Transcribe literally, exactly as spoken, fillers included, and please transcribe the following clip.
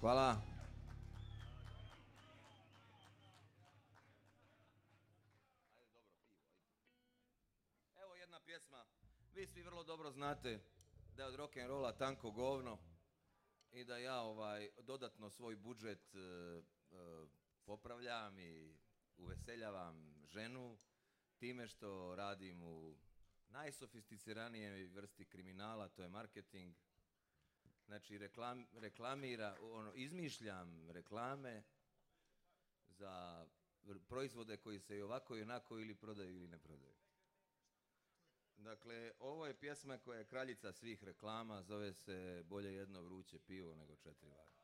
Hvala. Evo jedna pjesma. Vi svi vrlo dobro znate da je od rock'n'rolla tanko govno i da ja ovaj dodatno svoj budžet e, e, popravljam i uveseljavam ženu time što radim u najsofisticiranijoj vrsti kriminala, to je marketing. Znači reklam, reklamira, ono, izmišljam reklame za proizvode koji se i ovako i onako ili prodaju ili ne prodaju. Dakle, ovo je pjesma koja je kraljica svih reklama, zove se Bolje jedno vruće pivo nego četiri vage.